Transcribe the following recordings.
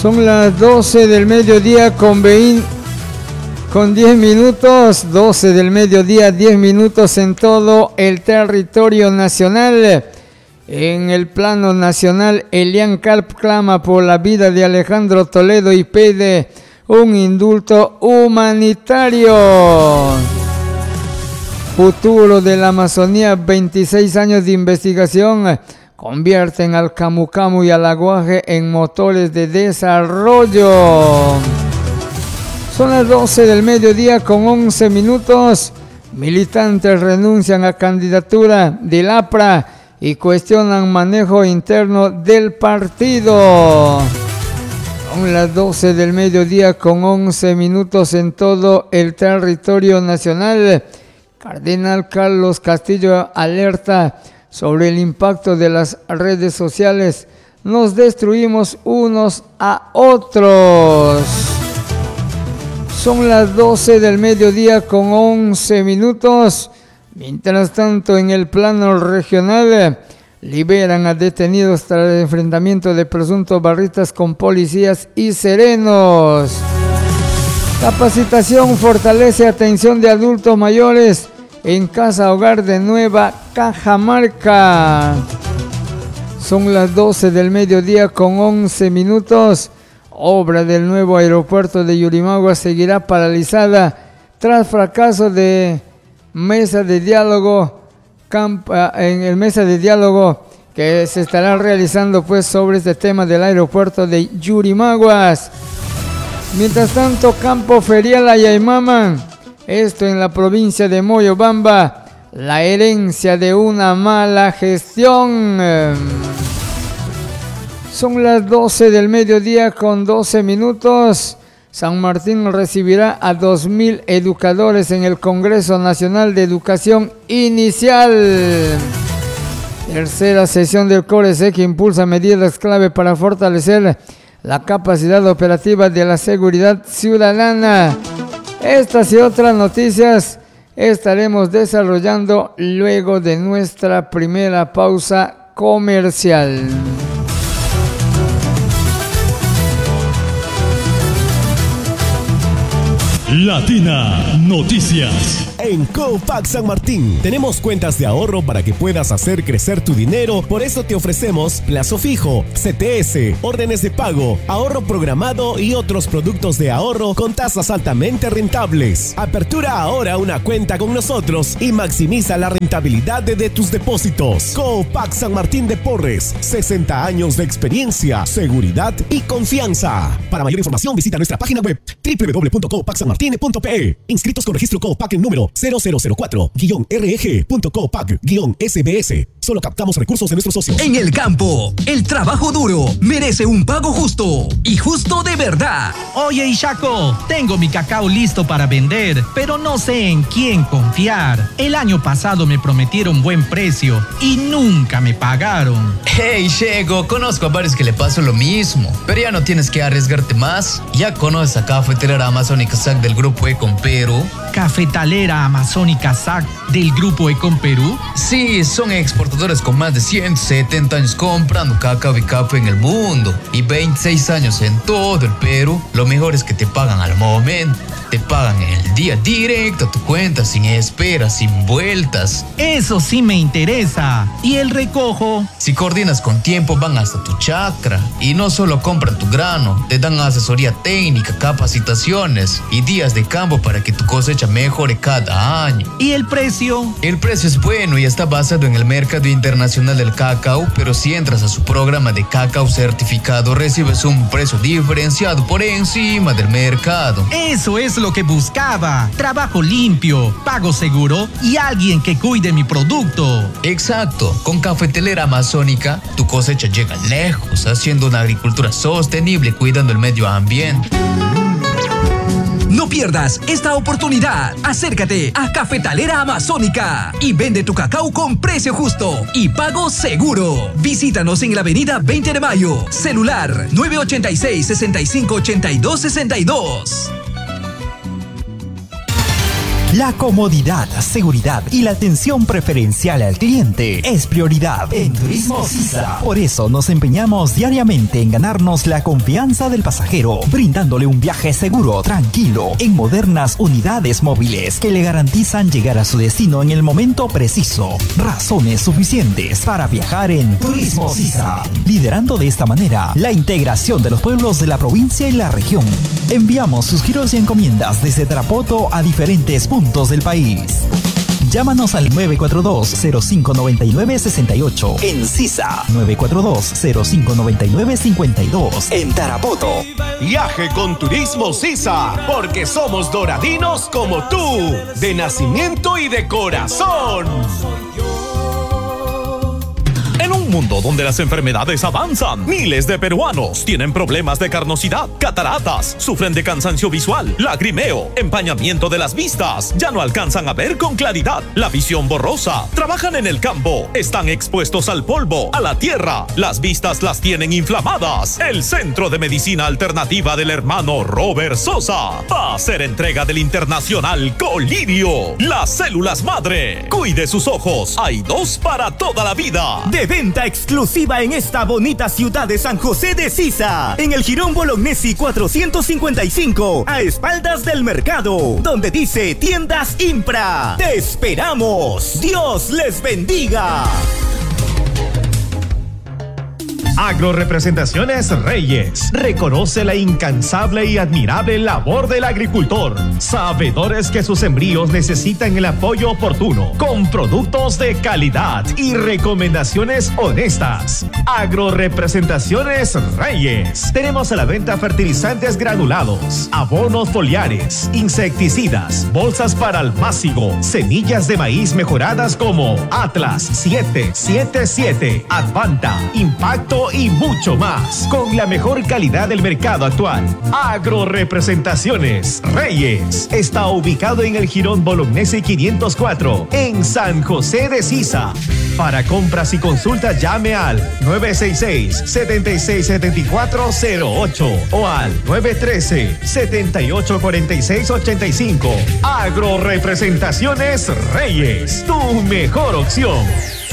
Son las 12 del mediodía con 10 minutos, 12 del mediodía, 10 minutos en todo el territorio nacional. En el plano nacional, Elian Calp clama por la vida de Alejandro Toledo y pide un indulto humanitario. Futuro de la Amazonía, 26 años de investigación convierten al camu camu y al aguaje en motores de desarrollo. Son las 12 del mediodía con 11 minutos. Militantes renuncian a candidatura del APRA y cuestionan manejo interno del partido. Son las 12 del mediodía con 11 minutos en todo el territorio nacional. Cardenal Carlos Castillo alerta sobre el impacto de las redes sociales. Nos destruimos unos a otros. Son las 12 del mediodía con 11 minutos. Mientras tanto, en el plano regional, liberan a detenidos tras el enfrentamiento de presuntos barristas con policías y serenos. Capacitación fortalece atención de adultos mayores en Casa Hogar de Nueva Cajamarca. Son las 12 del mediodía con 11 minutos. Obra del nuevo aeropuerto de Yurimagua seguirá paralizada tras fracaso de mesa de diálogo en el mesa de diálogo que se estará realizando pues sobre este tema del aeropuerto de Yurimaguas. Mientras tanto, campo ferial Ayaymaman, esto en la provincia de Moyobamba, la herencia de una mala gestión. Son las 12 del mediodía con 12 minutos. San Martín recibirá a 2.000 educadores en el Congreso Nacional de Educación Inicial. Tercera sesión del CORESEC impulsa medidas clave para fortalecer la capacidad operativa de la seguridad ciudadana. Estas y otras noticias estaremos desarrollando luego de nuestra primera pausa comercial. Latina Noticias. En Copac San Martín tenemos cuentas de ahorro para que puedas hacer crecer tu dinero. Por eso te ofrecemos plazo fijo, CTS, órdenes de pago, ahorro programado y otros productos de ahorro con tasas altamente rentables. Apertura ahora una cuenta con nosotros y maximiza la rentabilidad de tus depósitos. Copac San Martín de Porres, 60 años de experiencia, seguridad y confianza. Para mayor información visita nuestra página web www.copacsanmartine.pe. Inscritos con registro Copac en número 0004-reg.copac-sbs. Solo captamos recursos de nuestros socios. En el campo, el trabajo duro merece un pago justo y justo de verdad. Oye, Ishaco, tengo mi cacao listo para vender, pero no sé en quién confiar. El año pasado me prometieron buen precio y nunca me pagaron. Hey, Shego, conozco a varios que le pasó lo mismo, pero ya no tienes que arriesgarte más. Ya conoces a Cafetalera Amazónica SAC del Grupo Econ Perú. ¿Cafetalera Amazónica SAC del Grupo Econ Perú? Sí, son exportadores con más de 170 años comprando cacao y café en el mundo y 26 años en todo el Perú. Lo mejor es que te pagan al momento. Te pagan en el día directo a tu cuenta, sin espera, sin vueltas. Eso sí me interesa. ¿Y el recojo? Si coordinas con tiempo, van hasta tu chacra. Y no solo compran tu grano, te dan asesoría técnica, capacitaciones y días de campo para que tu cosecha mejore cada año. ¿Y el precio? El precio es bueno y está basado en el mercado internacional del cacao, pero si entras a su programa de cacao certificado, recibes un precio diferenciado por encima del mercado. Eso es lo que buscaba. Trabajo limpio, pago seguro y alguien que cuide mi producto. Exacto. Con Cafetalera Amazónica, tu cosecha llega lejos, haciendo una agricultura sostenible, cuidando el medio ambiente. No pierdas esta oportunidad. Acércate a Cafetalera Amazónica y vende tu cacao con precio justo y pago seguro. Visítanos en la avenida 20 de Mayo. Celular 986-6582-62. La comodidad, seguridad y la atención preferencial al cliente es prioridad en Turismo Sisa. Por eso nos empeñamos diariamente en ganarnos la confianza del pasajero, brindándole un viaje seguro, tranquilo, en modernas unidades móviles que le garantizan llegar a su destino en el momento preciso. Razones suficientes para viajar en Turismo Sisa, liderando de esta manera la integración de los pueblos de la provincia y la región. Enviamos sus giros y encomiendas desde Tarapoto a diferentes puntos del país. Llámanos al 942-0599-68 en Sisa, 942-0599-52 en Tarapoto. Viaje con Turismo Sisa, porque somos doradinos como tú, de nacimiento y de corazón. En un mundo donde las enfermedades avanzan, miles de peruanos tienen problemas de carnosidad, cataratas, sufren de cansancio visual, lagrimeo, empañamiento de las vistas, ya no alcanzan a ver con claridad, la visión borrosa, trabajan en el campo, están expuestos al polvo, a la tierra, las vistas las tienen inflamadas. El Centro de Medicina Alternativa del hermano Robert Sosa va a hacer entrega del internacional Colirio, las células madre. Cuide sus ojos, hay 2 para toda la vida. De venta exclusiva en esta bonita ciudad de San José de Sisa, en el Jirón Bolognesi 455, a espaldas del mercado, donde dice Tiendas Impra. ¡Te esperamos! ¡Dios les bendiga! Agrorepresentaciones Reyes reconoce la incansable y admirable labor del agricultor, sabedores que sus sembríos necesitan el apoyo oportuno, con productos de calidad y recomendaciones honestas. Agrorepresentaciones Reyes. Tenemos a la venta fertilizantes granulados, abonos foliares, insecticidas, bolsas para almácigo, semillas de maíz mejoradas como Atlas 777, Advanta, Impacto y mucho más, con la mejor calidad del mercado actual. Agrorepresentaciones Reyes está ubicado en el Jirón Bolognesi 504, en San José de Sisa. Para compras y consultas llame al 966-767408 o al 913-784685. Agrorepresentaciones Reyes, tu mejor opción.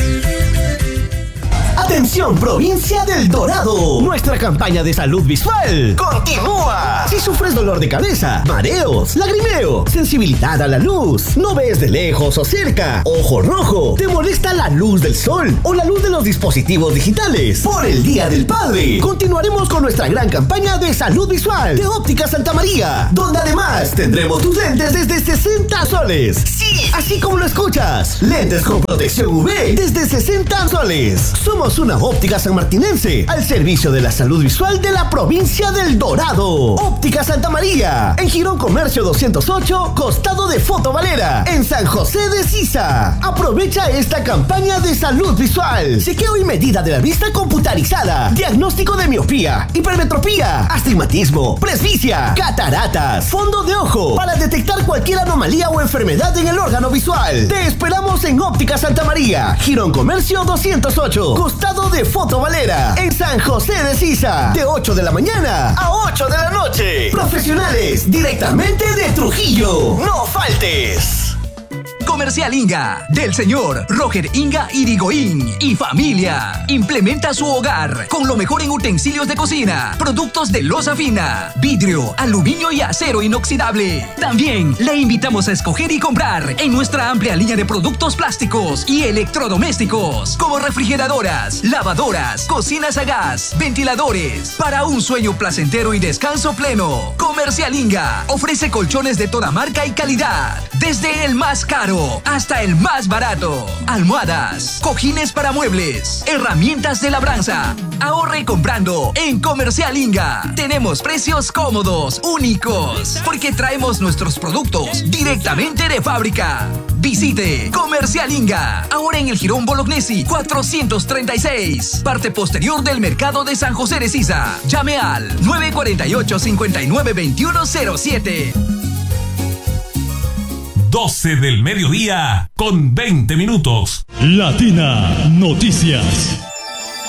Atención, provincia del Dorado. Nuestra campaña de salud visual continúa. Si sufres dolor de cabeza, mareos, lagrimeo, sensibilidad a la luz, no ves de lejos o cerca, ojo rojo, te molesta la luz del sol o la luz de los dispositivos digitales, por el Día del Padre, continuaremos con nuestra gran campaña de salud visual de Óptica Santa María, donde además tendremos tus lentes desde 60 soles. Sí, así como lo escuchas, lentes con protección UV desde 60 soles. Somos una óptica sanmartinense al servicio de la salud visual de la provincia del Dorado. Óptica Santa María, en Jirón Comercio 208, costado de Foto Valera, en San José de Sisa. Aprovecha esta campaña de salud visual. Chequeo y medida de la vista computarizada, diagnóstico de miopía, hipermetropía, astigmatismo, presbicia, cataratas, fondo de ojo, para detectar cualquier anomalía o enfermedad en el órgano visual. Te esperamos en Óptica Santa María, Jirón Comercio 208, costado de Foto Valera, en San José de Sisa, de 8 de la mañana a 8 de la noche. Profesionales directamente de Trujillo. No faltes. Comercial Inga, del señor Roger Inga Irigoyen y familia. Implementa su hogar con lo mejor en utensilios de cocina, productos de loza fina, vidrio, aluminio y acero inoxidable. También le invitamos a escoger y comprar en nuestra amplia línea de productos plásticos y electrodomésticos, como refrigeradoras, lavadoras, cocinas a gas, ventiladores, para un sueño placentero y descanso pleno. Comercial Inga ofrece colchones de toda marca y calidad, desde el más caro hasta el más barato. Almohadas, cojines para muebles, herramientas de labranza. Ahorre comprando en Comercial Inga. Tenemos precios cómodos, únicos, porque traemos nuestros productos directamente de fábrica. Visite Comercial Inga, ahora en el Jirón Bolognesi 436, parte posterior del mercado de San José de Sisa. Llame al 948-592107. 12 del mediodía con 20 minutos. Latina Noticias.